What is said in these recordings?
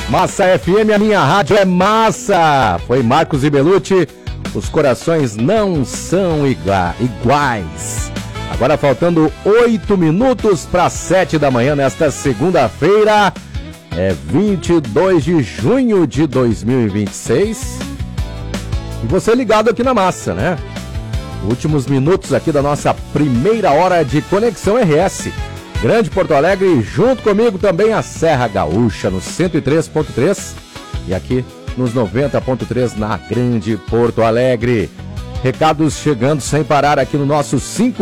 Massa FM, a minha rádio é massa. Foi Marcos e Belucci, os corações não são iguais. Agora faltando 8 minutos para 7 da manhã nesta segunda-feira. É 22 de junho de 2026. E você ligado aqui na Massa, né? Últimos minutos aqui da nossa primeira hora de Conexão RS. Grande Porto Alegre, junto comigo também a Serra Gaúcha no 103.3 e aqui nos 90.3 na Grande Porto Alegre. Recados chegando sem parar aqui no nosso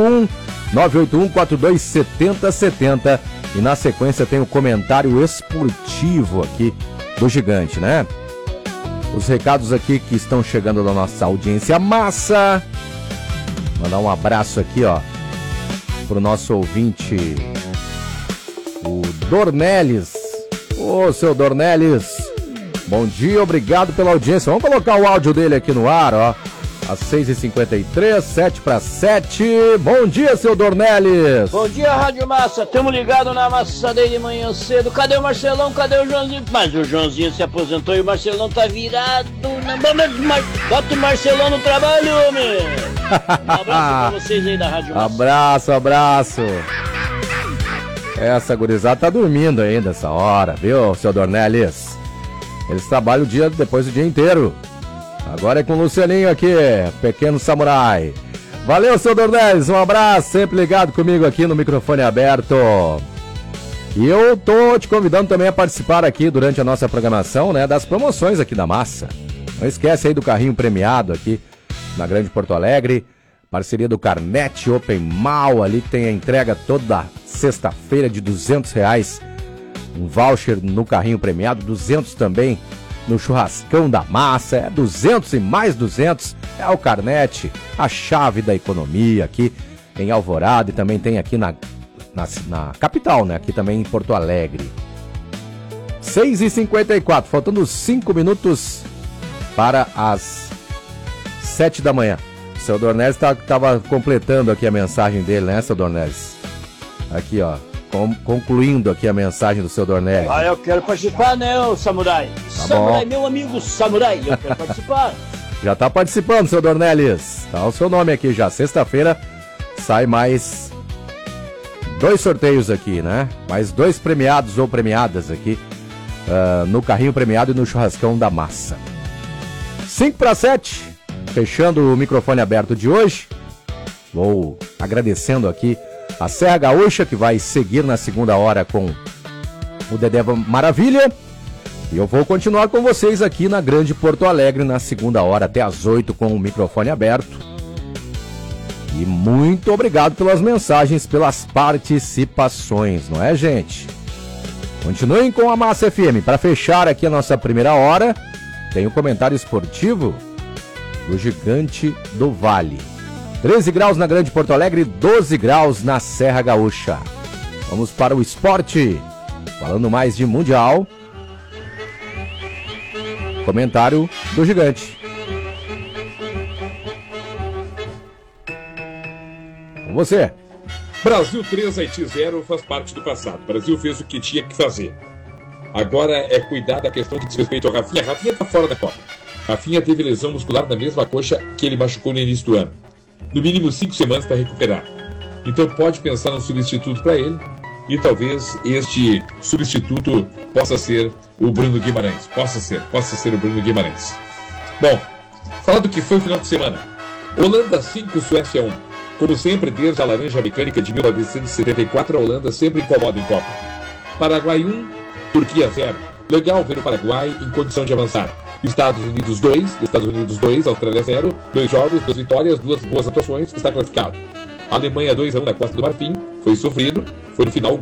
51981427070 e na sequência tem o comentário esportivo aqui do Gigante, né? Os recados aqui que estão chegando da nossa audiência massa. Mandar um abraço aqui, ó, pro nosso ouvinte, o Dornelles. Ô, seu Dornelles, bom dia, obrigado pela audiência. Vamos colocar o áudio dele aqui no ar, ó. Às 6h53, 7:07. Bom dia, seu Dornelles. Bom dia, Rádio Massa. Estamos ligados na Massa de manhã cedo. Cadê o Marcelão? Cadê o Joãozinho? Mas o Joãozinho se aposentou e o Marcelão tá virado na... Bota o Marcelão no trabalho, homem. Um abraço pra vocês aí da Rádio Massa. Abraço. Essa gurizada tá dormindo ainda essa hora, viu, seu Dornelles? Eles trabalham depois do dia inteiro. Agora é com o Lucianinho aqui, pequeno samurai. Valeu, seu Dornelles, um abraço, sempre ligado comigo aqui no microfone aberto. E eu tô te convidando também a participar aqui durante a nossa programação, né, das promoções aqui da Massa. Não esquece aí do carrinho premiado aqui na Grande Porto Alegre, parceria do Carnet Open Mall, ali tem a entrega toda sexta-feira de R$200, um voucher no carrinho premiado, 200 também no churrascão da Massa, é 200 e mais 200, é o Carnet, a chave da economia aqui em Alvorada e também tem aqui na capital, né, aqui também em Porto Alegre. 6h54, faltando 5 minutos para as 7 da manhã. O seu Dornelles estava completando aqui a mensagem dele, né, seu Dornelles? Aqui, ó, concluindo aqui a mensagem do seu Dornelles. Ah, eu quero participar, né, ô Samurai? Tá Samurai, bom. meu amigo Samurai, eu quero participar. Já tá participando, seu Dornelles. Tá o seu nome aqui já. Sexta-feira sai mais 2 sorteios aqui, né? Mais 2 premiados ou premiadas aqui no carrinho premiado e no churrascão da Massa. 5:07, fechando o microfone aberto de hoje. Vou agradecendo aqui a Serra Gaúcha, que vai seguir na segunda hora com o Dedé Maravilha. E eu vou continuar com vocês aqui na Grande Porto Alegre na segunda hora até às 8 com o microfone aberto. E muito obrigado pelas mensagens, pelas participações, não é, gente? Continuem com a Massa FM. Para fechar aqui a nossa primeira hora, tem o comentário esportivo do Gigante do Vale. 13 graus na Grande Porto Alegre, 12 graus na Serra Gaúcha. Vamos para o esporte. Falando mais de Mundial. Comentário do Gigante. Com você. Brasil 3, Haiti 0 faz parte do passado. O Brasil fez o que tinha que fazer. Agora é cuidar da questão que diz respeito ao Rafinha. Rafinha está fora da Copa. Rafinha teve lesão muscular na mesma coxa que ele machucou no início do ano. No mínimo 5 semanas para recuperar. Então pode pensar no substituto para ele. E talvez este substituto possa ser o Bruno Guimarães. Possa ser o Bruno Guimarães. Bom, falar do que foi o final de semana. Holanda 5, Suécia 1. Como sempre, desde a laranja mecânica de 1974, a Holanda sempre incomoda em Copa. Paraguai 1, Turquia 0. Legal ver o Paraguai em condição de avançar. Estados Unidos 2, Austrália 0. 2 jogos, 2 vitórias, 2 boas atuações, está classificado. Alemanha 2-1 na Costa do Marfim, foi sofrido, foi no final